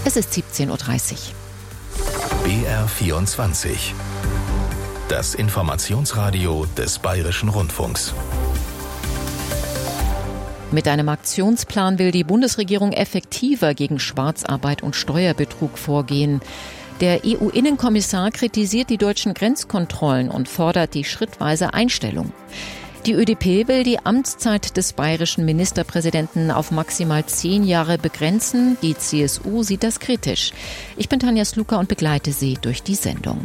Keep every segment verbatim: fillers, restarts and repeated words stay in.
Es ist siebzehn Uhr dreißig. B R vierundzwanzig. Das Informationsradio des Bayerischen Rundfunks. Mit einem Aktionsplan will die Bundesregierung effektiver gegen Schwarzarbeit und Steuerbetrug vorgehen. Der E U-Innenkommissar kritisiert die deutschen Grenzkontrollen und fordert die schrittweise Einstellung. Die Ö D P will die Amtszeit des bayerischen Ministerpräsidenten auf maximal zehn Jahre begrenzen. Die C S U sieht das kritisch. Ich bin Tanja Sluka und begleite Sie durch die Sendung.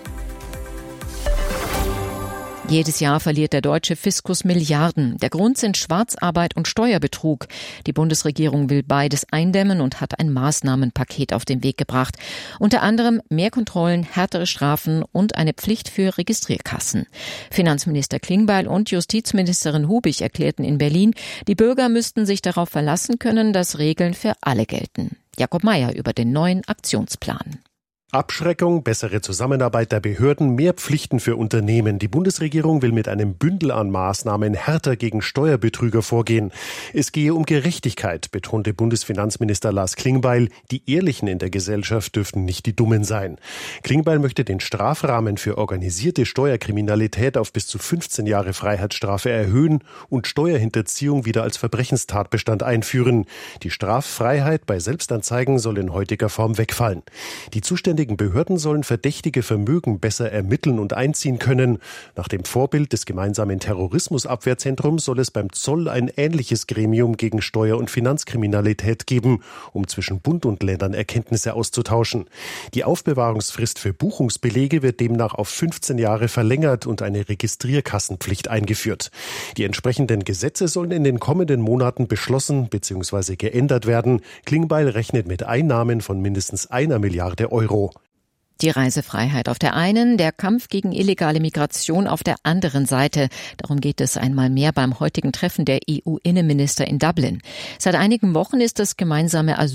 Jedes Jahr verliert der deutsche Fiskus Milliarden. Der Grund sind Schwarzarbeit und Steuerbetrug. Die Bundesregierung will beides eindämmen und hat ein Maßnahmenpaket auf den Weg gebracht. Unter anderem mehr Kontrollen, härtere Strafen und eine Pflicht für Registrierkassen. Finanzminister Klingbeil und Justizministerin Hubig erklärten in Berlin, die Bürger müssten sich darauf verlassen können, dass Regeln für alle gelten. Jakob Mayer über den neuen Aktionsplan. Abschreckung, bessere Zusammenarbeit der Behörden, mehr Pflichten für Unternehmen. Die Bundesregierung will mit einem Bündel an Maßnahmen härter gegen Steuerbetrüger vorgehen. Es gehe um Gerechtigkeit, betonte Bundesfinanzminister Lars Klingbeil. Die Ehrlichen in der Gesellschaft dürften nicht die Dummen sein. Klingbeil möchte den Strafrahmen für organisierte Steuerkriminalität auf bis zu fünfzehn Jahre Freiheitsstrafe erhöhen und Steuerhinterziehung wieder als Verbrechenstatbestand einführen. Die Straffreiheit bei Selbstanzeigen soll in heutiger Form wegfallen. Die zuständigen Behörden sollen verdächtige Vermögen besser ermitteln und einziehen können. Nach dem Vorbild des gemeinsamen Terrorismusabwehrzentrums soll es beim Zoll ein ähnliches Gremium gegen Steuer- und Finanzkriminalität geben, um zwischen Bund und Ländern Erkenntnisse auszutauschen. Die Aufbewahrungsfrist für Buchungsbelege wird demnach auf fünfzehn Jahre verlängert und eine Registrierkassenpflicht eingeführt. Die entsprechenden Gesetze sollen in den kommenden Monaten beschlossen bzw. geändert werden. Klingbeil rechnet mit Einnahmen von mindestens einer Milliarde Euro. Die Reisefreiheit auf der einen, der Kampf gegen illegale Migration auf der anderen Seite. Darum geht es einmal mehr beim heutigen Treffen der E U-Innenminister in Dublin. Seit einigen Wochen ist das gemeinsame Asyl